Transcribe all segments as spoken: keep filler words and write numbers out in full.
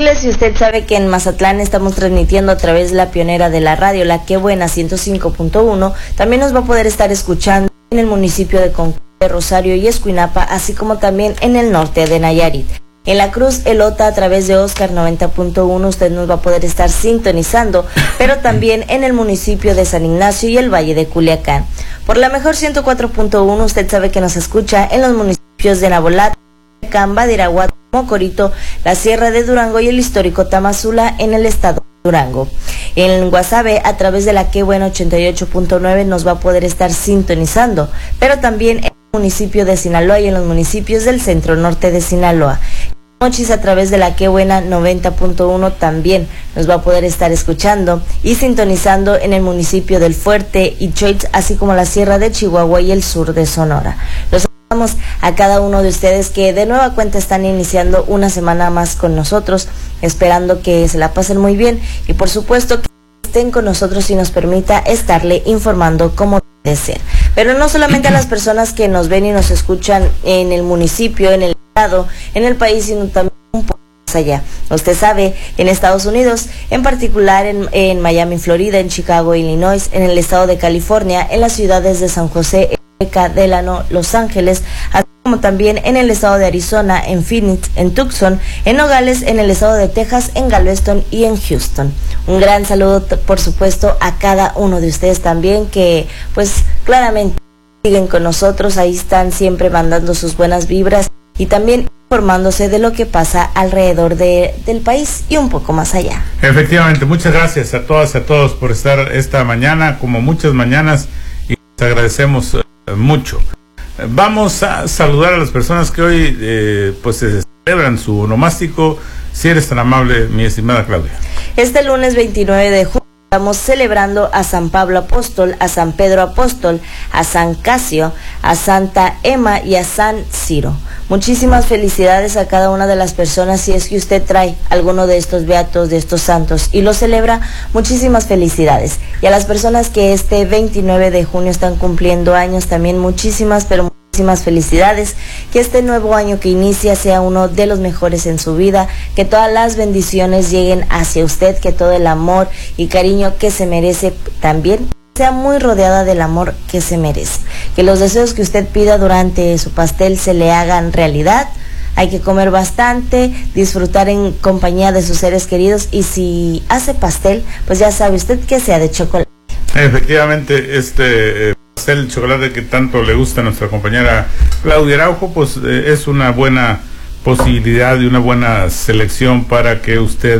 decirles, si usted sabe que en Mazatlán estamos transmitiendo a través de la pionera de la radio, la Qué Buena ciento cinco punto uno, también nos va a poder estar escuchando en el municipio de Concordia, Rosario y Escuinapa, así como también en el norte de Nayarit. En la Cruz Elota, a través de Oscar noventa punto uno, usted nos va a poder estar sintonizando, pero también en el municipio de San Ignacio y el Valle de Culiacán. Por la Mejor ciento cuatro punto uno, usted sabe que nos escucha en los municipios de Nabolat, Camba, Diraguato, Mocorito, la Sierra de Durango y el histórico Tamazula en el estado de Durango. En Guasave, a través de la Qué Buena ochenta y ocho punto nueve, nos va a poder estar sintonizando, pero también en el municipio de Sinaloa y en los municipios del centro norte de Sinaloa. Mochis, a través de la Qué Buena noventa punto uno, también nos va a poder estar escuchando y sintonizando en el municipio del Fuerte y Choix, así como la Sierra de Chihuahua y el sur de Sonora. Los saludamos a cada uno de ustedes que de nueva cuenta están iniciando una semana más con nosotros, esperando que se la pasen muy bien y por supuesto que estén con nosotros y nos permita estarle informando como debe ser. Pero no solamente a las personas que nos ven y nos escuchan en el municipio, en el estado, en el país, sino también un poco más allá. Usted sabe, en Estados Unidos, en particular en, en Miami, Florida, en Chicago, Illinois, en el estado de California, en las ciudades de San José, Delano, Los Ángeles, así como también en el estado de Arizona, en Phoenix, en Tucson, en Nogales, en el estado de Texas, en Galveston y en Houston. Un gran saludo, por supuesto, a cada uno de ustedes también que, pues, claramente siguen con nosotros, ahí están siempre mandando sus buenas vibras y también informándose de lo que pasa alrededor de, del país y un poco más allá. Efectivamente, muchas gracias a todas y a todos por estar esta mañana, como muchas mañanas, y les agradecemos eh, mucho. Vamos a saludar a las personas que hoy eh, pues se celebran su onomástico. Si eres tan amable, mi estimada Claudia. Este lunes veintinueve de junio estamos celebrando a San Pablo Apóstol, a San Pedro Apóstol, a San Casio, a Santa Emma y a San Ciro. Muchísimas felicidades a cada una de las personas. Si es que usted trae alguno de estos beatos, de estos santos y lo celebra, muchísimas felicidades. Y a las personas que este veintinueve de junio están cumpliendo años, también muchísimas, pero muchísimas felicidades. Que este nuevo año que inicia sea uno de los mejores en su vida, que todas las bendiciones lleguen hacia usted, que todo el amor y cariño que se merece también sea muy rodeada del amor que se merece. Que los deseos que usted pida durante su pastel se le hagan realidad. Hay que comer bastante, disfrutar en compañía de sus seres queridos y si hace pastel, pues ya sabe usted que sea de chocolate. Efectivamente, este eh, pastel de chocolate que tanto le gusta a nuestra compañera Claudia Araujo, pues eh, es una buena posibilidad y una buena selección para que usted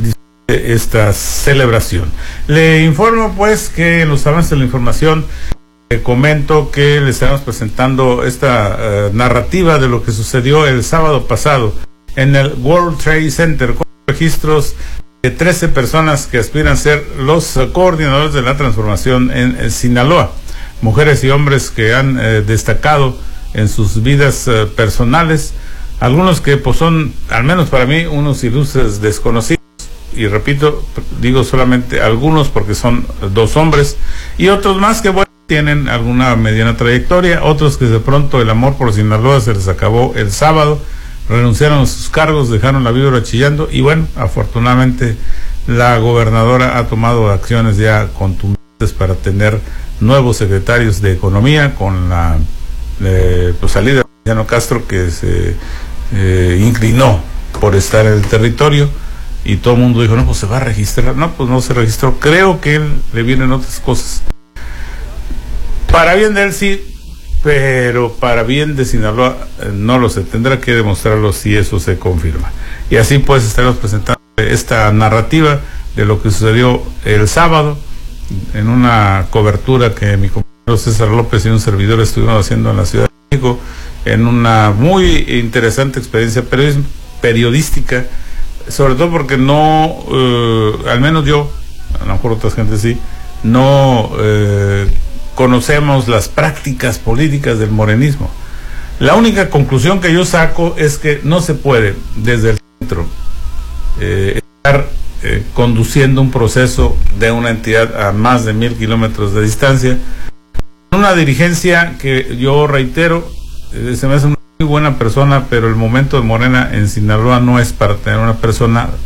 esta celebración. Le informo pues que en los avances de la información eh, comento que le estamos presentando esta eh, narrativa de lo que sucedió el sábado pasado en el World Trade Center con registros de trece personas que aspiran a ser los uh, coordinadores de la transformación en, en Sinaloa, mujeres y hombres que han eh, destacado en sus vidas eh, personales, algunos que pues son, al menos para mí, unos ilustres desconocidos. Y repito, digo solamente algunos porque son dos hombres, y otros más que bueno, tienen alguna mediana trayectoria, otros que de pronto el amor por Sinaloa se les acabó el sábado, renunciaron a sus cargos, dejaron la víbora chillando, y bueno, afortunadamente la gobernadora ha tomado acciones ya contundentes para tener nuevos secretarios de economía, con la eh, pues, salida de Emiliano Castro, que se eh, inclinó por estar en el territorio. Y todo el mundo dijo, no, pues se va a registrar. No, pues no se registró. Creo que él, le vienen otras cosas. Para bien de él sí, pero para bien de Sinaloa eh, no lo sé. Tendrá que demostrarlo si eso se confirma. Y así pues estaremos presentando esta narrativa de lo que sucedió el sábado en una cobertura que mi compañero César López y un servidor estuvieron haciendo en la Ciudad de México, en una muy interesante experiencia periodística, sobre todo porque no, eh, al menos yo, a lo mejor otras gente sí, no eh, conocemos las prácticas políticas del morenismo. La única conclusión que yo saco es que no se puede desde el centro eh, estar eh, conduciendo un proceso de una entidad a más de mil kilómetros de distancia, una dirigencia que yo reitero, eh, se me hace una muy buena persona, pero el momento de Morena en Sinaloa no es para tener una persona